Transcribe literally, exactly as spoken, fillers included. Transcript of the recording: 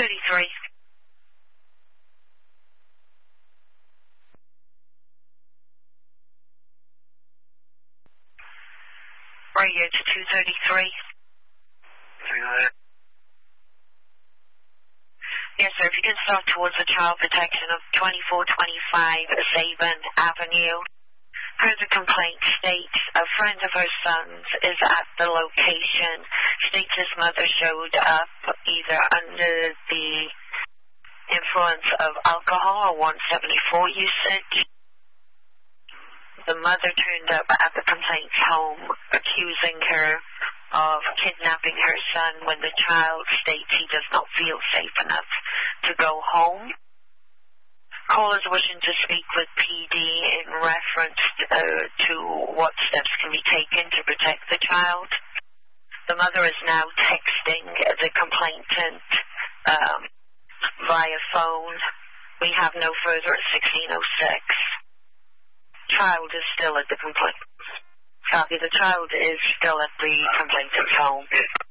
thirty-three. Radio to two thirty-three. Yes, sir. If you can start towards the child protection of twenty-four twenty-five Sabin Avenue. Per the complaint states a friend of her son's is at the location. States his mother showed up either under the influence of alcohol or one seventy-four usage. The mother turned up at the complaint's home, accusing her of kidnapping her son when the child states he does not feel safe enough to go home. Callers wishing to speak with P D in reference uh, to what steps can be taken to protect the child. The mother is now texting the complainant um, via phone. We have no further at sixteen oh six. Child is still at the complaint. Copy. The child is still at the complainant's home.